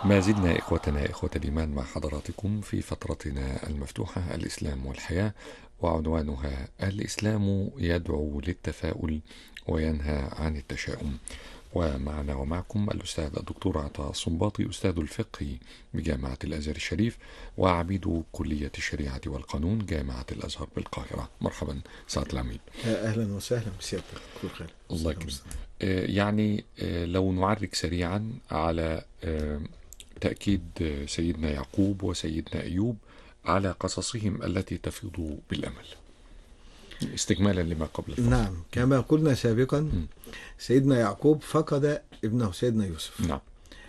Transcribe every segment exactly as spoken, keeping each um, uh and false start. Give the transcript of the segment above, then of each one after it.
ما زلنا إخوتنا إخوة الإيمان مع حضراتكم في فترتنا المفتوحة الإسلام والحياة، وعنوانها الإسلام يدعو للتفاؤل وينهى عن التشاؤم. ومعنا ومعكم الأستاذ الدكتور عطاء الصنباطي، أستاذ الفقه بجامعة الأزهر الشريف وعميد كلية الشريعة والقانون جامعة الأزهر بالقاهرة. مرحبا سعادة العميد. أهلا وسهلا بسيادتك، كل خير. الله يكرمك. يعني لو نعرج سريعا على تأكيد سيدنا يعقوب وسيدنا أيوب على قصصهم التي تفيض بالأمل، استكمالا لما قبل الفصل. نعم، كما قلنا سابقا م. سيدنا يعقوب فقد ابنه سيدنا يوسف. نعم.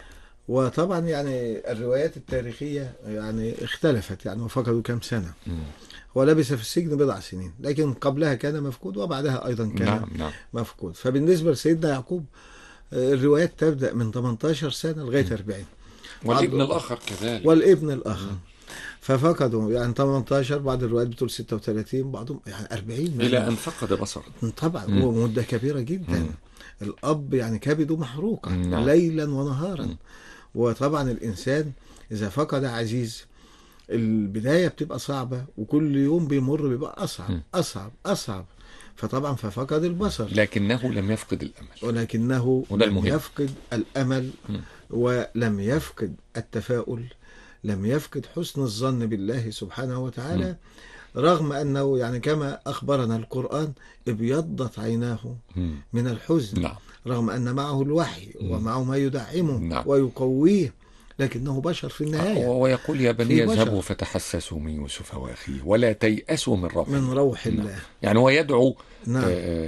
وطبعا يعني الروايات التاريخية يعني اختلفت، يعني وفقدوا كم سنة. م. ولبث في السجن بضع سنين، لكن قبلها كان مفقود وبعدها أيضا كان نعم. نعم. مفقود. فبالنسبة لسيدنا يعقوب الروايات تبدأ من ثمانية عشر سنة لغاية أربعين. والابن الآخر كذلك. والابن الآخر م. ففقدوا يعني ثمانية عشر، بعض الروايات بتقول ستة وثلاثين، بعضهم يعني أربعين إلى أن فقد بصره. طبعا هو مدة كبيرة جدا. مم. الأب يعني كبده محروقة نعم. ليلا ونهارا. مم. وطبعا الإنسان إذا فقد عزيز البداية بتبقى صعبة، وكل يوم بيمر بيبقى أصعب مم. أصعب أصعب. فطبعا ففقد البصر، لكنه لم يفقد الأمل، ولكنه لم المهم. يفقد الأمل مم. ولم يفقد التفاؤل، لم يفقد حسن الظن بالله سبحانه وتعالى. مم. رغم أنه يعني كما أخبرنا القرآن ابيضت عيناه من الحزن. نعم. رغم أن معه الوحي ومعه ما يدعمه نعم. ويقويه، لكنه بشر في النهاية. ويقول يا بني اذهبوا فتحسسوا من يوسف وأخيه ولا تيأسوا من روح من روح الله. نعم. يعني هو يدعو نعم.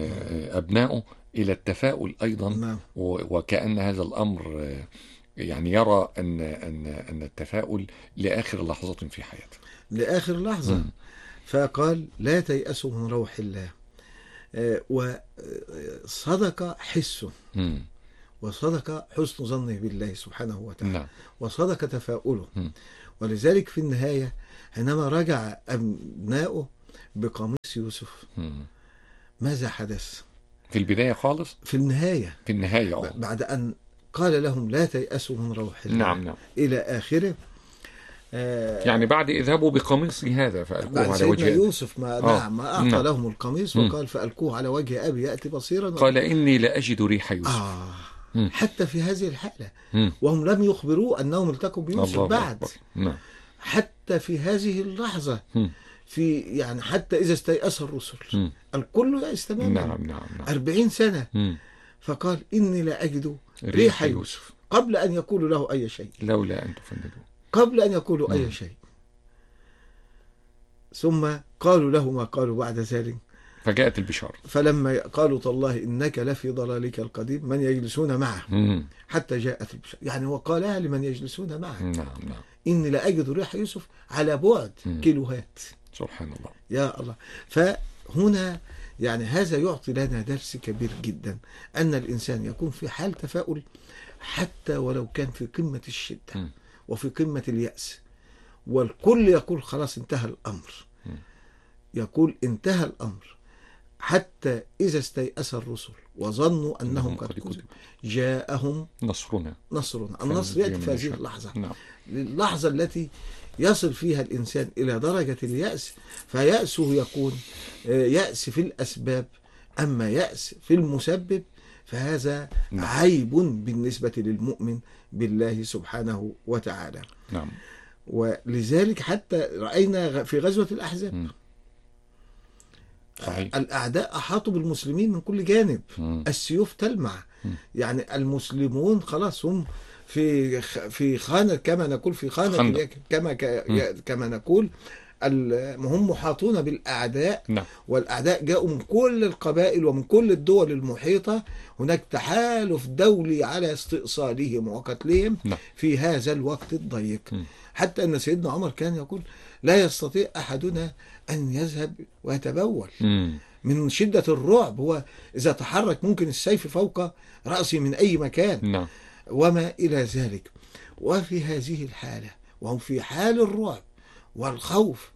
أبنائه إلى التفاؤل أيضا. نعم. وكأن هذا الأمر يعني يرى أن أن أن التفاؤل لآخر لحظة في حياته، لآخر لحظة. م. فقال لا تيأسوا من روح الله. آه وصدق حسه م. وصدق حسن ظنه بالله سبحانه وتعالى. نعم. وصدق تفاؤله. م. ولذلك في النهاية حينما رجع أبناؤه بقميص يوسف م. ماذا حدث؟ في البداية خالص؟ في النهاية في النهاية أوه. بعد أن قال لهم لا تيأسوا من روح الله. نعم. نعم. إلى آخره. آه يعني بعد اذهبوا بقميصي هذا فألقوه على وجه يوسف ما, آه. نعم ما أعطى نعم. لهم القميص وقال فألقوه على وجه أبي يأتي بصيرا. قال إني لأجد ريح يوسف. آه. حتى في هذه الحالة مم. وهم لم يخبروا أنهم التقوا بيوسف بعد. نعم. حتى في هذه اللحظة مم. في يعني حتى إذا استيأس الرسل مم. الكل يأس تماما. نعم. نعم. نعم. أربعين سنة مم. فقال إني لا أجد ريح يوسف قبل أن يقولوا له أي شيء، لولا أن تفندوا، قبل أن يقولوا أي شيء. ثم قالوا له ما قالوا بعد ذلك، فجاءت البشارة. فلما قالوا تالله إنك لفي ضلالك القديم من يجلسون معه مم. حتى جاءت البشارة. يعني وقالها لمن يجلسون معه. نعم. نعم. إني لا أجد ريح يوسف على بعد مم. كيلوهات. سبحان الله يا الله. فهنا يعني هذا يعطي لنا درس كبير جدا، أن الإنسان يكون في حال تفاؤل حتى ولو كان في قمة الشدة مم. وفي قمة اليأس، والكل يقول خلاص انتهى الأمر. م. يقول انتهى الأمر، حتى إذا استيأس الرسل وظنوا أنهم قد كذبوا جاءهم نصرنا نصرنا النصر يأتي في هذه اللحظة. نعم. اللحظة التي يصل فيها الإنسان إلى درجة اليأس، فيأسه يكون يأس في الأسباب، أما يأس في المسبب فهذا نعم. عيب بالنسبة للمؤمن بالله سبحانه وتعالى. نعم. ولذلك حتى رأينا في غزوة الأحزاب م. صحيح. الأعداء أحاطوا بالمسلمين من كل جانب. م. السيوف تلمع. م. يعني المسلمون خلاص هم في في خانة كما نقول في خانة كما كما نقول هم محاطون بالأعداء. نعم. والأعداء جاءوا من كل القبائل ومن كل الدول المحيطة. هناك تحالف دولي على استئصالهم وقتلهم. نعم. في هذا الوقت الضيق. م. حتى أن سيدنا عمر كان يقول لا يستطيع أحدنا أن يذهب ويتبول م. من شدة الرعب. هو إذا تحرك ممكن السيف فوق رأسه من أي مكان. نعم. وما إلى ذلك. وفي هذه الحالة وهم في حال الرعب والخوف،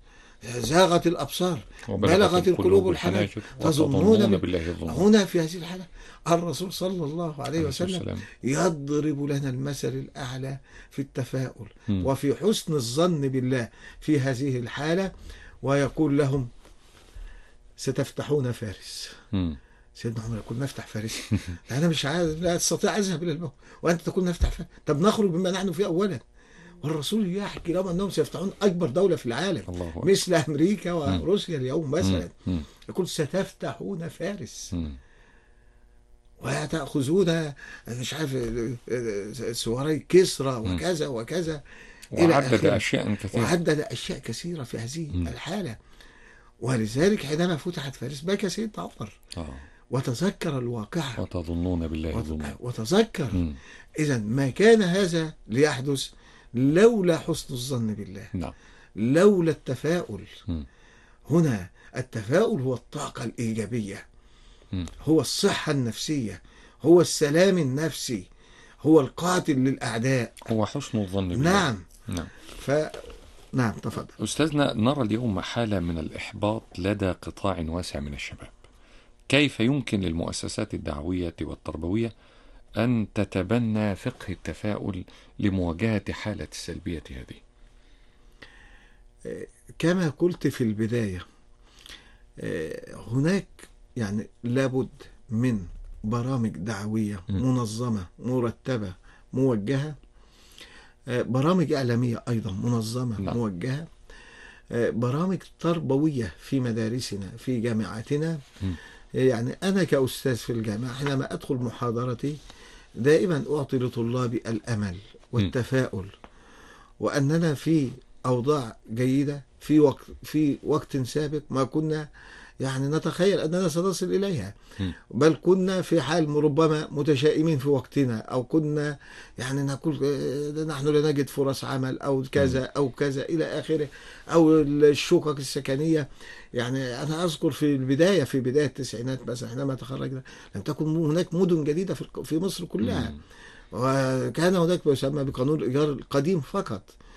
زاغت الأبصار، وبلغت بلغت القلوب الحناجر، تظنون بالله الظنون. هنا في هذه الحالة الرسول صلى الله عليه عليه وسلم السلام. يضرب لنا المثل الأعلى في التفاؤل مم. وفي حسن الظن بالله في هذه الحالة، ويقول لهم ستفتحون فارس. مم. سيدنا عمر يقول نفتح فارس؟ أنا مش عارف، لا أستطيع أذهب إلى الموت وأنت تقول نفتح فارس، طب نخرج مما نحن فيه أولا. والرسول يحكي لهم أنهم سيفتحون أكبر دولة في العالم الله مثل أمريكا وروسيا اليوم مثلا. مم. يقول ستفتحون فارس مم. وتأخذون مش عارف سواري كسرى وكذا وكذا إلى وعدد آخره. أشياء كثيرة. وعدد أشياء كثيرة في هذه مم. الحالة. ولذلك حينما فتحت فارس بكى سيدنا عمر آه. وتذكر الواقعة وتظنون بالله الظنون. وتذكر. مم. إذا ما كان هذا ليحدث لولا حسن الظن بالله، نعم. لولا التفاؤل. مم. هنا التفاؤل هو الطاقة الإيجابية، مم. هو الصحة النفسية، هو السلام النفسي، هو القاتل للأعداء. هو حسن الظن بالله. نعم. نعم. ف نعم تفضل. أستاذنا، نرى اليوم حالة من الإحباط لدى قطاع واسع من الشباب. كيف يمكن للمؤسسات الدعوية والتربوية أن تتبنى فقه التفاؤل لمواجهة حالة السلبية هذه؟ كما قلت في البداية، هناك يعني لابد من برامج دعوية منظمة مرتبة موجهة، برامج إعلامية أيضا منظمة نعم. موجهة، برامج تربوية في مدارسنا في جامعاتنا. م. يعني أنا كأستاذ في الجامعة حينما أدخل محاضرتي دائما أعطي لطلابي الأمل والتفاؤل، وأننا في أوضاع جيدة في وقت في وقت سابق ما كنا يعني نتخيل أننا سنصل إليها، بل كنا في حال ربما متشائمين في وقتنا، أو كنا يعني نقول نحن لا نجد فرص عمل أو كذا أو كذا إلى آخره، أو الشقق السكنية. يعني أنا أذكر في البداية في بداية التسعينات مثلا حينما تخرجنا لم تكن هناك مدن جديدة في مصر كلها، وكان هناك ما يسمى بقانون الإيجار القديم فقط،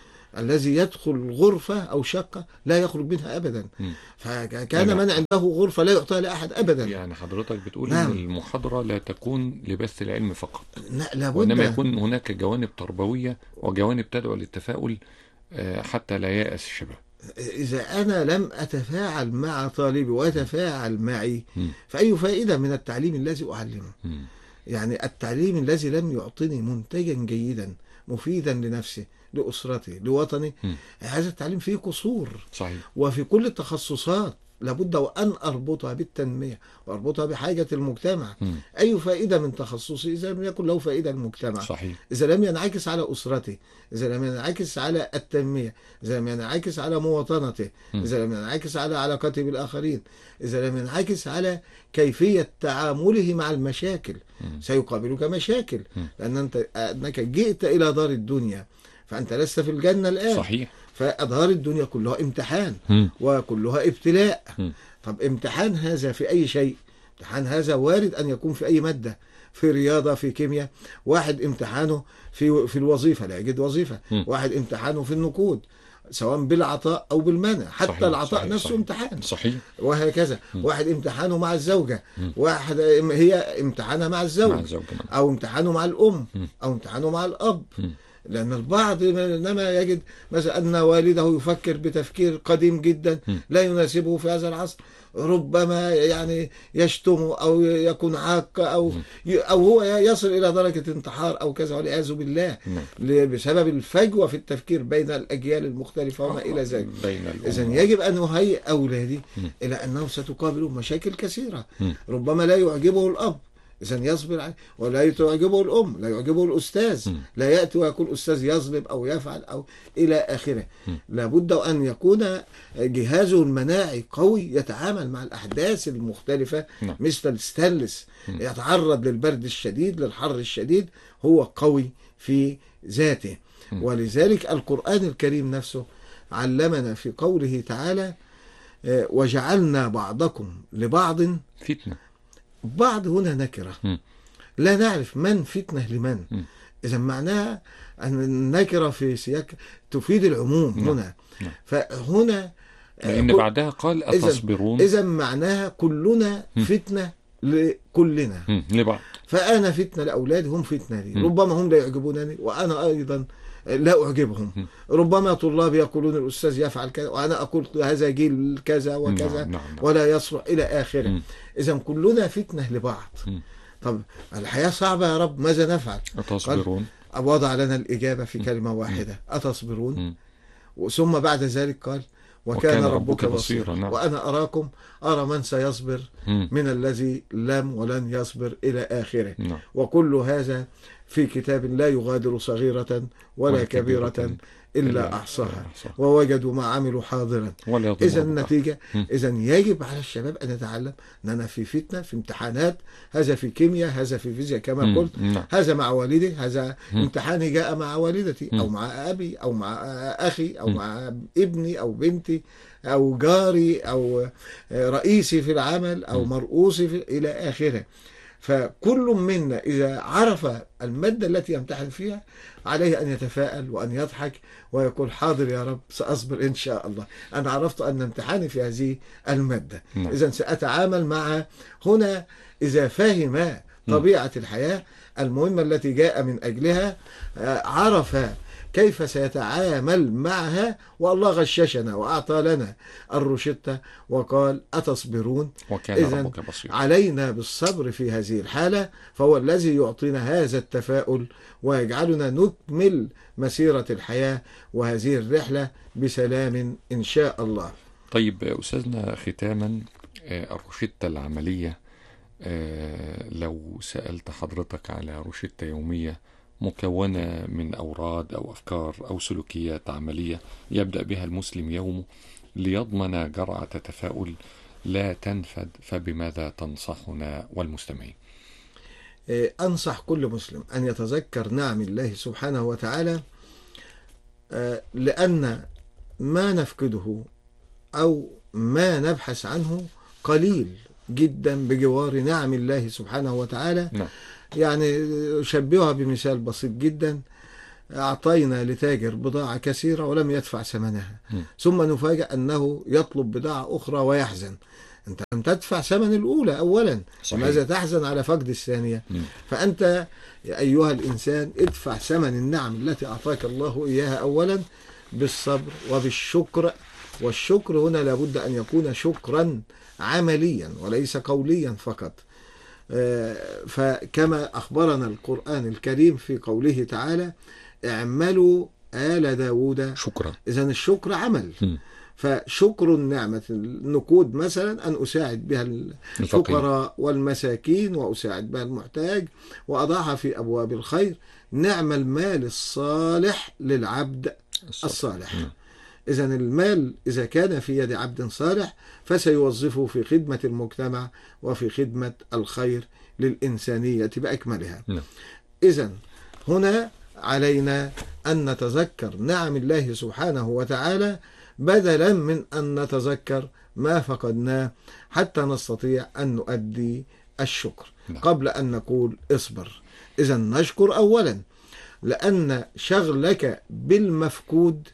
الذي يدخل غرفة أو شقة لا يخرج منها أبدا. م. فكان يعني من عنده غرفة لا يعطيها لأحد أبدا. يعني حضرتك بتقول نعم. أن المحاضرة لا تكون لبث العلم فقط، لا وإنما يكون هناك جوانب تربوية وجوانب تدعو للتفاؤل حتى لا يأس الشباب. إذا أنا لم أتفاعل مع طالبي ويتفاعل معي م. فأي فائدة من التعليم الذي أعلمه؟ م. يعني التعليم الذي لم يعطني منتجا جيدا مفيدا لنفسه لأسرتي لوطني، م. هذا التعليم فيه قصور. صحيح. وفي كل التخصصات لابد وأن أربطها بالتنمية وأربطها بحاجة المجتمع. م. أي فائدة من تخصصي إذا لم يكن له فائدة للمجتمع؟ صحيح. إذا لم ينعكس على أسرتي، إذا لم ينعكس على التنمية، إذا لم ينعكس على مواطنته، م. إذا لم ينعكس على علاقته بالآخرين، إذا لم ينعكس على كيفية تعامله مع المشاكل، م. سيقابلك مشاكل، م. لأن أنت أنك جئت إلى دار الدنيا فأنت لست في الجنة الآن. صحيح. فأدوار الدنيا كلها امتحان م. وكلها ابتلاء. م. طب امتحان هذا في أي شيء؟ امتحان هذا وارد أن يكون في أي مادة، في رياضة، في كيمياء. واحد امتحانه في في الوظيفة لا يجد وظيفة، م. واحد امتحانه في النقود سواء بالعطاء أو بالمنع، حتى صحيح. العطاء صحيح. نفسه صحيح. امتحان. صحيح. وهكذا. م. واحد امتحانه مع الزوجة، م. واحد هي امتحانها مع الزوج، مع الزوج أو امتحانه مع الأم، م. أو امتحانه مع الأب. م. لأن البعض إنما يجد مثلا أن والده يفكر بتفكير قديم جدا لا يناسبه في هذا العصر، ربما يعني يشتمه أو يكون عاق أو أو هو يصل إلى درجة انتحار أو كذا والعياذ بالله، بسبب الفجوة في التفكير بين الأجيال المختلفة وما إلى ذلك. إذن يجب أن نهيئ أولادي إلى أنه ستقابله مشاكل كثيرة، ربما لا يعجبه الأب إذن يصبر عليه، ولا تعجبه الأم، لا يعجبه الأستاذ، م. لا يأتي ويكون أستاذ يظلم أو يفعل أو إلى آخره. م. لابد أن يكون جهازه المناعي قوي يتعامل مع الأحداث المختلفة، م. مثل الستانلس يتعرض للبرد الشديد للحر الشديد، هو قوي في ذاته. م. ولذلك القرآن الكريم نفسه علمنا في قوله تعالى وجعلنا بعضكم لبعض فتنة. بعض هنا نكرة، م. لا نعرف من فتنة لمن. م. إذا معناها أن النكرة في سياق تفيد العموم. م. هنا م. فهنا لأن كل- بعدها قال إذا أتصبرون. إذا معناها كلنا فتنة لكلنا. مم. لبعض. فأنا فتنة لأولادي، هم فتنة لي. مم. ربما هم لا يعجبونني وأنا أيضا لا أعجبهم. مم. ربما طلاب يقولون الأستاذ يفعل كذا وأنا أقول هذا جيل كذا وكذا، نعم، نعم، نعم. ولا يصلح إلى آخره. مم. إذا كلنا فتنة لبعض. مم. طب الحياة صعبة يا رب، ماذا نفعل؟ أتصبرون. قال وضع لنا الإجابة في كلمة واحدة: أتصبرون. مم. ثم بعد ذلك قال: وكان, وكان ربك ربك بصيرا. بصيرا. نعم. وأنا أراكم أرى من سيصبر مم. من الذي لم ولن يصبر إلى آخره. نعم. وكل هذا في كتاب لا يغادر صغيرة ولا كبيرة إلا أحصاها ووجدوا ما عملوا حاضرا. إذا النتيجة، إذا يجب على الشباب أن يتعلم أننا في فتنة، في امتحانات، هذا في كيمياء، هذا في فيزياء كما قلت، هذا مع والدي، هذا امتحاني جاء مع والدتي أو مع أبي أو مع أخي أو مع ابني أو بنتي أو جاري أو رئيسي في العمل أو مرؤوسي في إلى آخره. فكل منا إذا عرف المادة التي يمتحن فيها عليه أن يتفاءل وأن يضحك ويقول: حاضر يا رب، سأصبر إن شاء الله. أنا عرفت أن امتحاني في هذه المادة، إذن سأتعامل مع هنا. إذا فهم طبيعة الحياة المهمة التي جاء من أجلها، عرف كيف سيتعامل معها، والله غششنا وأعطى لنا الروشتة وقال: أتصبرون. وكان ربك بصيرا. علينا بالصبر في هذه الحالة، فهو الذي يعطينا هذا التفاؤل ويجعلنا نكمل مسيرة الحياة وهذه الرحلة بسلام إن شاء الله. طيب أستاذنا، ختاما الروشتة العملية، لو سألت حضرتك على روشتة يومية مكونة من أوراد أو أفكار أو سلوكيات عملية يبدأ بها المسلم يومه ليضمن جرعة تفاؤل لا تنفد، فبماذا تنصحنا والمستمعين؟ أنصح كل مسلم أن يتذكر نعم الله سبحانه وتعالى، لأن ما نفقده أو ما نبحث عنه قليل جدا بجوار نعم الله سبحانه وتعالى. نعم. يعني أشبهها بمثال بسيط جدا: أعطينا لتاجر بضاعة كثيرة ولم يدفع ثمنها، م. ثم نفاجأ أنه يطلب بضاعة أخرى ويحزن. أنت لم تدفع ثمن الأولى أولا، وماذا تحزن على فقد الثانية؟ م. فأنت أيها الإنسان ادفع ثمن النعم التي أعطاك الله إياها أولا بالصبر وبالشكر. والشكر هنا لابد أن يكون شكرا عمليا وليس قوليا فقط. فكما أخبرنا القرآن الكريم في قوله تعالى: اعملوا آل داود شكرا. إذن الشكر عمل. م. فشكر النعمة، النقود مثلا، أن أساعد بها الفقراء والمساكين وأساعد بها المحتاج وأضعها في أبواب الخير. نعم المال الصالح للعبد الصالح. م. إذن المال إذا كان في يد عبد صالح فسيوظفه في خدمة المجتمع وفي خدمة الخير للإنسانية بأكملها. إذن هنا علينا أن نتذكر نعم الله سبحانه وتعالى بدلا من أن نتذكر ما فقدناه، حتى نستطيع أن نؤدي الشكر قبل أن نقول اصبر. إذن نشكر أولا، لأن شغلك بالمفقود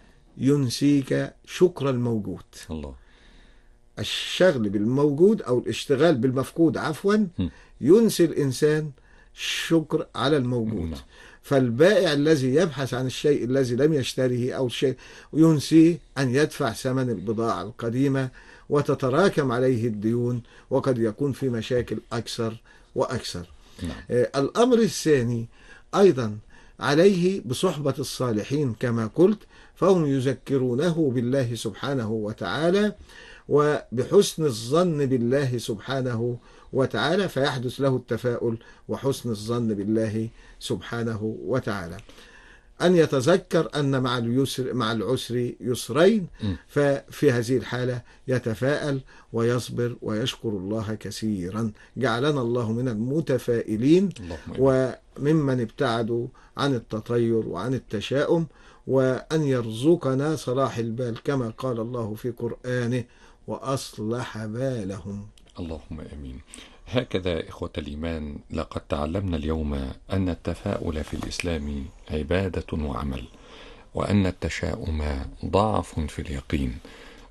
ينسيك شكر الموجود. الله. الشغل بالموجود أو الاشتغال بالمفقود عفوا ينسي الإنسان شكر على الموجود. فالبائع الذي يبحث عن الشيء الذي لم يشتريه أو الشيء ينسيه أن يدفع ثمن البضاعة القديمة وتتراكم عليه الديون، وقد يكون في مشاكل أكثر وأكثر. نعم. الأمر الثاني أيضا عليه بصحبة الصالحين كما قلت، فهم يذكرونه بالله سبحانه وتعالى وبحسن الظن بالله سبحانه وتعالى، فيحدث له التفاؤل وحسن الظن بالله سبحانه وتعالى. أن يتذكر أن مع اليسر مع العسر يسرين، ففي هذه الحالة يتفاءل ويصبر ويشكر الله كثيرا. جعلنا الله من المتفائلين وممن ابتعدوا عن التطير وعن التشاؤم، وأن يرزقنا صلاح البال كما قال الله في قرآنه: وأصلح بالهم. اللهم آمين. هكذا إخوة الإيمان، لقد تعلمنا اليوم أن التفاؤل في الإسلام عبادة وعمل، وأن التشاؤم ضعف في اليقين،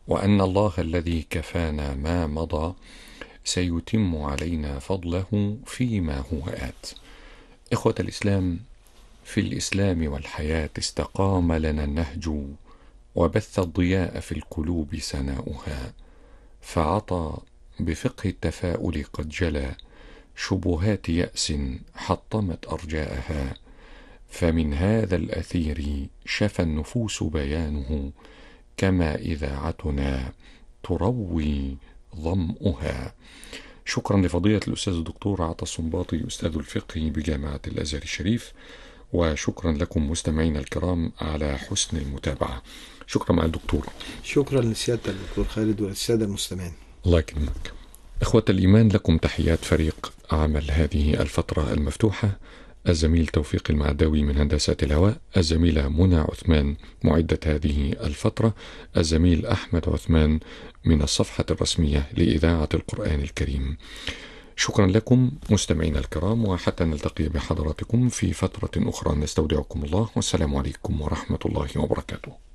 وأن الله الذي كفانا ما مضى سيتم علينا فضله فيما هو آت. إخوة الإسلام، في الإسلام والحياة استقام لنا النهج، وبث الضياء في القلوب سناؤها، فعطى بفقه التفاؤل قد جلى شبهات يأس حطمت أرجاءها، فمن هذا الأثير شفى النفوس بيانه، كما إذاعتنا تروي ظمؤها. شكرا لفضيلة الأستاذ الدكتور عطا السنباطي أستاذ الفقه بجامعة الأزهر الشريف، وشكرا لكم مستمعينا الكرام على حسن المتابعة. شكرا مع الدكتور. شكرا لسيادة الدكتور خالد وللسادة المستمعين. الله يكرمك. إخوة الإيمان، لكم تحيات فريق عمل هذه الفترة المفتوحة: الزميل توفيق المعداوي من هندسة الهواء، الزميلة منى عثمان معدة هذه الفترة، الزميل أحمد عثمان من الصفحة الرسمية لإذاعة القرآن الكريم. شكرا لكم مستمعينا الكرام، وحتى نلتقي بحضراتكم في فترة أخرى نستودعكم الله، والسلام عليكم ورحمة الله وبركاته.